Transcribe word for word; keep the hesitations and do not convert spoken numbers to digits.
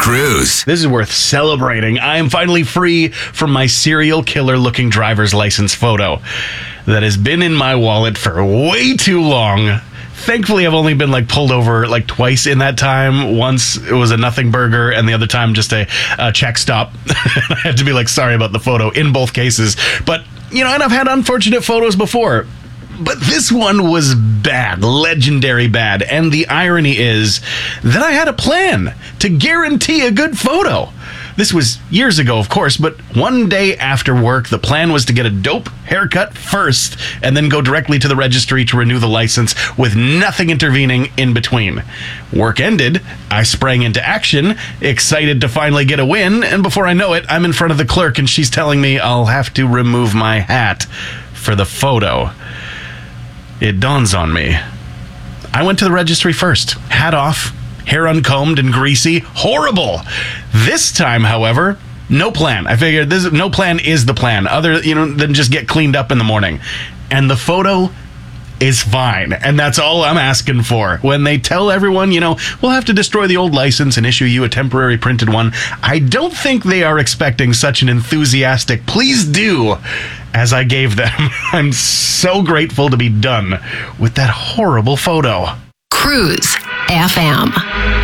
Cruise. This is worth celebrating. I am finally free from my serial killer looking driver's license photo that has been in my wallet for way too long. Thankfully, I've only been like pulled over like twice in that time. Once it was a nothing burger, and the other time just a, a check stop. I had to be like, sorry about the photo in both cases. But, you know, and I've had unfortunate photos before. But this one was bad, legendary bad. And the irony is that I had a plan to guarantee a good photo. This was years ago, of course, but one day after work, the plan was to get a dope haircut first and then go directly to the registry to renew the license with nothing intervening in between. Work ended, I sprang into action, excited to finally get a win, and before I know it, I'm in front of the clerk and she's telling me I'll have to remove my hat for the photo. It dawns on me. I went to the registry first, hat off, hair uncombed and greasy. Horrible. This time, however, no plan. I figured this no plan is the plan, other you know than just get cleaned up in the morning. And the photo is fine. And that's all I'm asking for. When they tell everyone, you know, we'll have to destroy the old license and issue you a temporary printed one, I don't think they are expecting such an enthusiastic please do as I gave them. I'm so grateful to be done with that horrible photo. Cruise F M.